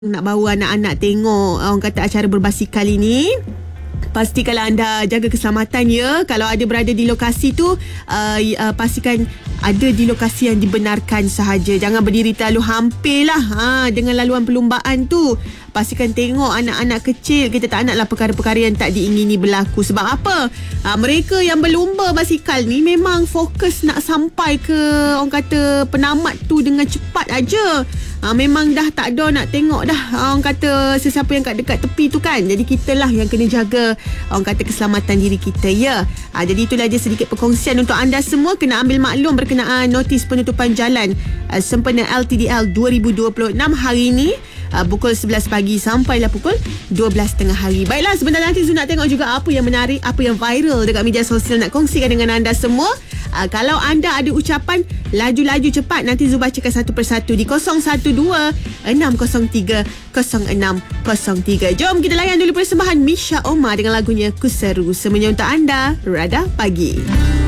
nak bawa anak-anak tengok orang kata acara berbasikal ini, pastikanlah anda jaga keselamatan ya. Kalau ada berada di lokasi tu, pastikan ada di lokasi yang dibenarkan sahaja. Jangan berdiri terlalu hampir lah dengan laluan perlumbaan tu. Pastikan tengok anak-anak kecil. Kita tak naklah perkara-perkara yang tak diingini berlaku. Sebab apa? Mereka yang berlumba basikal ni memang fokus nak sampai ke orang kata penamat tu dengan cepat aja. Memang dah tak ada nak tengok dah orang kata sesiapa yang kat dekat tepi tu kan. Jadi kita lah yang kena jaga orang kata keselamatan diri kita ya. Jadi itulah dia sedikit perkongsian untuk anda semua. Kena ambil maklum berkenaan notis penutupan jalan sempena LTDL 2026 hari ini, pukul 11 pagi sampailah pukul 12 tengah hari. Baiklah, sebentar nanti Zu nak tengok juga apa yang menarik, apa yang viral dekat media sosial, nak kongsikan dengan anda semua. Kalau anda ada ucapan, laju-laju cepat, nanti Zu bacakan satu persatu di 012-603-0603. Jom kita layan dulu persembahan Misha Omar dengan lagunya Ku Seru. Semuanya untuk anda, Radar Pagi.